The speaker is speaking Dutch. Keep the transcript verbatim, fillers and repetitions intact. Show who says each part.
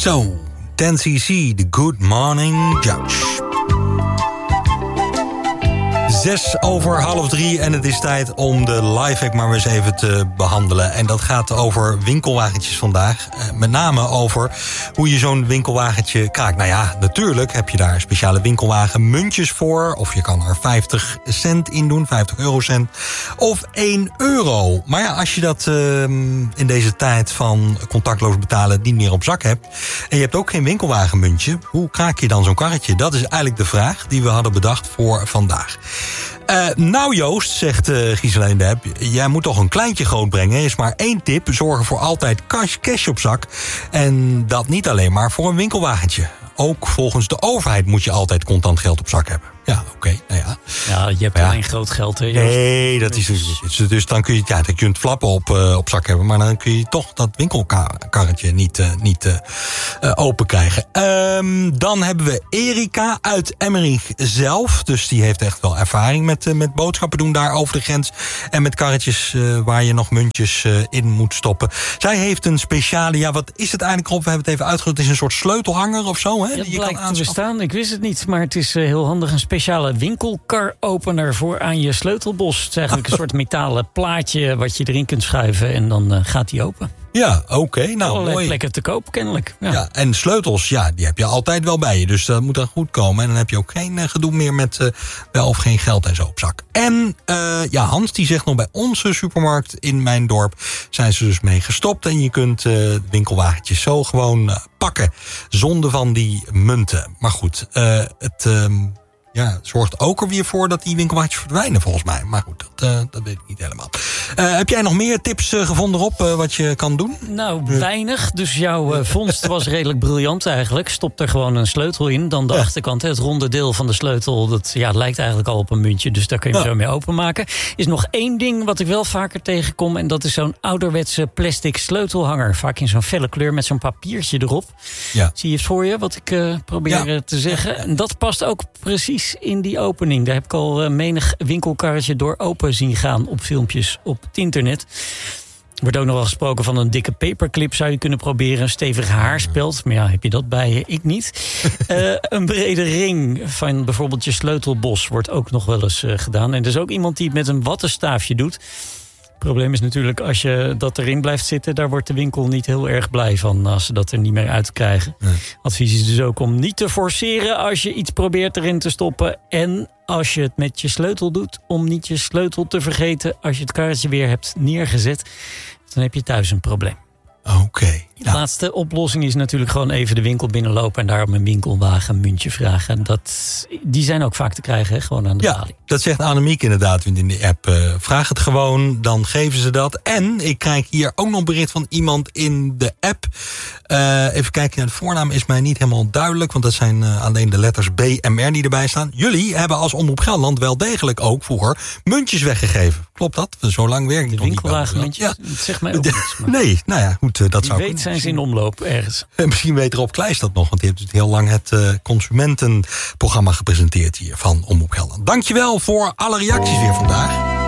Speaker 1: Zo, ten C C, The Good Morning Judge. Zes over half drie en het is tijd om de lifehack maar weer eens even te behandelen. En dat gaat over winkelwagentjes vandaag. Met name over hoe je zo'n winkelwagentje kraakt. Nou ja, natuurlijk heb je daar een speciale winkelwagen muntjes voor. Of je kan er vijftig cent in doen, vijftig eurocent. Of één euro. Maar ja, als je dat uh, in deze tijd van contactloos betalen niet meer op zak hebt. En je hebt ook geen winkelwagenmuntje. Hoe kraak je dan zo'n karretje? Dat is eigenlijk de vraag die we hadden bedacht voor vandaag. Uh, nou Joost, zegt uh, Ghislaine Depp, jij moet toch een kleintje groot brengen. Is maar één tip, zorg voor altijd cash, cash op zak. En dat niet alleen maar voor een winkelwagentje. Ook volgens de overheid moet je altijd contant geld op zak hebben. Ja, oké, okay, nou ja.
Speaker 2: Ja, je hebt
Speaker 1: ja.
Speaker 2: alleen groot geld, hè?
Speaker 1: Nee, dat is dus, dus dan kun je, ja, dan kun je het flappen op, uh, op zak hebben, maar dan kun je toch dat winkelkarretje niet, uh, niet uh, uh, open krijgen. Um, dan hebben we Erika uit Emmerich zelf. Dus die heeft echt wel ervaring met, uh, met boodschappen doen daar over de grens. En met karretjes uh, waar je nog muntjes uh, in moet stoppen. Zij heeft een speciale, ja, wat is het eigenlijk, Rob? We hebben het even uitgelegd. Het is een soort sleutelhanger of zo, hè?
Speaker 2: Ja,
Speaker 1: die je
Speaker 2: blijkt
Speaker 1: kan
Speaker 2: te
Speaker 1: aanschaffen.
Speaker 2: bestaan. Ik wist het niet, maar het is uh, heel handig. Een speciale winkelkaropener voor aan je sleutelbos. Het is eigenlijk een soort metalen plaatje wat je erin kunt schuiven en dan uh, gaat die open.
Speaker 1: Ja, oké. Okay, nou,
Speaker 2: allerlei
Speaker 1: mooi.
Speaker 2: plekken te koop, kennelijk. Ja.
Speaker 1: Ja, en sleutels, ja, die heb je altijd wel bij je. Dus dat moet dan goed komen. En dan heb je ook geen uh, gedoe meer met uh, wel of geen geld en zo op zak. En uh, ja, Hans die zegt nog, bij onze supermarkt in mijn dorp zijn ze dus mee gestopt. En je kunt uh, winkelwagentjes zo gewoon uh, pakken. Zonder van die munten. Maar goed, uh, het... Uh, Ja, het zorgt ook er weer voor dat die winkelwagentjes verdwijnen volgens mij. Maar goed, dat, uh, dat weet ik niet helemaal. Uh, heb jij nog meer tips uh, gevonden op uh, wat je kan doen?
Speaker 2: Nou, weinig. Dus jouw uh, vondst was redelijk briljant eigenlijk. Stop er gewoon een sleutel in. Dan de ja. achterkant, het ronde deel van de sleutel. Dat ja, lijkt eigenlijk al op een muntje. Dus daar kun je ja. zo mee openmaken. Is nog één ding wat ik wel vaker tegenkom. En dat is zo'n ouderwetse plastic sleutelhanger. Vaak in zo'n felle kleur met zo'n papiertje erop. Ja. Zie je het voor je, wat ik uh, probeer ja. te zeggen? En dat past ook precies in die opening. Daar heb ik al uh, menig winkelkarretje door open zien gaan op filmpjes op het internet. Er wordt ook nog wel gesproken van een dikke paperclip zou je kunnen proberen. Een stevige haarspeld. Maar ja, heb je dat bij je? Ik niet. uh, een brede ring van bijvoorbeeld je sleutelbos wordt ook nog wel eens uh, gedaan. En er is ook iemand die het met een wattenstaafje doet. Het probleem is natuurlijk, als je dat erin blijft zitten, daar wordt de winkel niet heel erg blij van als ze dat er niet meer uitkrijgen. Nee. Advies is dus ook om niet te forceren als je iets probeert erin te stoppen. En als je het met je sleutel doet, om niet je sleutel te vergeten als je het karretje weer hebt neergezet. Dan heb je thuis een probleem.
Speaker 1: Oké. Okay,
Speaker 2: ja. De laatste oplossing is natuurlijk gewoon even de winkel binnenlopen en daar op een winkelwagen een muntje vragen. Dat, die zijn ook vaak te krijgen, hè? Gewoon aan de
Speaker 1: ja,
Speaker 2: balie.
Speaker 1: Dat zegt Annemiek inderdaad in de app. Uh, vraag het gewoon, dan geven ze dat. En ik krijg hier ook nog bericht van iemand in de app. Uh, even kijken, de voornaam is mij niet helemaal duidelijk, want dat zijn uh, alleen de letters B M R die erbij staan. Jullie hebben als Omroep Gelderland wel degelijk ook vroeger muntjes weggegeven. Klopt dat? Zo lang werk ik nog niet.
Speaker 2: Winkelwagenmuntjes? Ja. Zeg mij ook niks. Maar...
Speaker 1: Nee, nou ja, goed. Dat
Speaker 2: Wie
Speaker 1: zou
Speaker 2: weet zijn ze in omloop ergens.
Speaker 1: Misschien weet Rob Kleijs dat nog, want die heeft dus heel lang het uh, consumentenprogramma gepresenteerd hier van Omroep Gelderland. Dankjewel voor alle reacties weer vandaag.